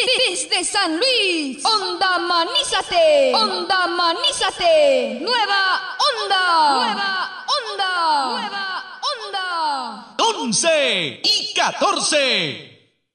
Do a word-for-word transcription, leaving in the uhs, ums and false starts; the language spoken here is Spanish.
Desde San Luis, Onda Manízate, Onda Manízate, Nueva Onda, Nueva Onda, Nueva Onda. once y catorce.